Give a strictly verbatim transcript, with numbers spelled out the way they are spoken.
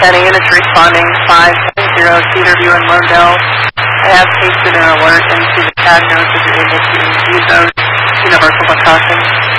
Kenny, and it's responding five zero Cedarview and Londell. I have pasted an alert into the C A D notes that you're able to use those universal precautions.